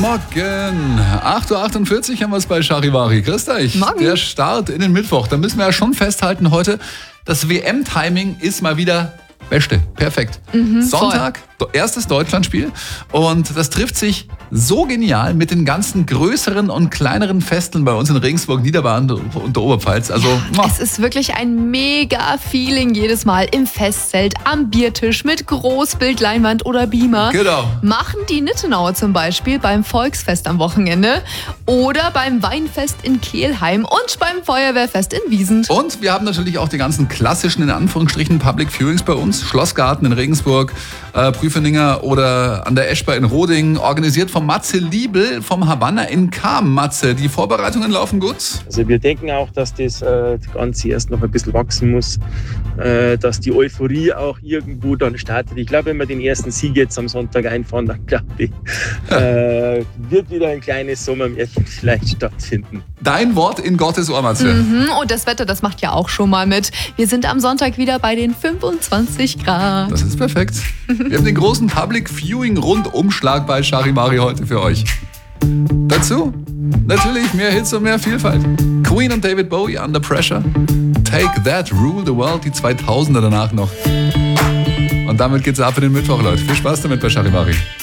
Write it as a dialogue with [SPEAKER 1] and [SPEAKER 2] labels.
[SPEAKER 1] Morgen. 8.48 Uhr haben wir es bei Charivari. Grüß euch.
[SPEAKER 2] Morgen.
[SPEAKER 1] Der Start in den Mittwoch. Da müssen wir ja schon festhalten heute, das WM-Timing ist mal wieder beste. Perfekt. Sonntag, erstes Deutschlandspiel. Und das trifft sich so genial mit den ganzen größeren und kleineren Festen bei uns in Regensburg, Niederbayern und der Oberpfalz. Also,
[SPEAKER 2] Es ist wirklich ein mega Feeling jedes Mal im Festzelt, am Biertisch mit Großbildleinwand oder Beamer.
[SPEAKER 1] Genau.
[SPEAKER 2] Machen die Nittenauer zum Beispiel beim Volksfest am Wochenende oder beim Weinfest in Kelheim und beim Feuerwehrfest in Wiesent.
[SPEAKER 1] Und wir haben natürlich auch die ganzen klassischen, in Anführungsstrichen, Public Viewings bei uns. Schlossgarten in Regensburg, Prüfeninger oder an der Eschber in Roding. Organisiert von Matze Liebel vom Havanna in Cham. Matze, die Vorbereitungen laufen gut?
[SPEAKER 3] Also wir denken auch, dass das Ganze erst noch ein bisschen wachsen muss, dass die Euphorie auch irgendwo dann startet. Ich glaube, wenn wir den ersten Sieg jetzt am Sonntag einfahren, dann glaube ich, wird wieder ein kleines Sommermärchen vielleicht stattfinden.
[SPEAKER 1] Dein Wort in Gottes Ohr, Matze.
[SPEAKER 2] Und das Wetter, das macht ja auch schon mal mit. Wir sind am Sonntag wieder bei den 25 Grad.
[SPEAKER 1] Das ist perfekt. Wir haben den großen Public Viewing Rundumschlag bei Charivari heute für euch. Dazu natürlich mehr Hits und mehr Vielfalt. Queen und David Bowie, Under Pressure. Take That, Rule the World, die 2000er danach noch. Und damit geht's ab in den Mittwoch, Leute. Viel Spaß damit bei Charivari.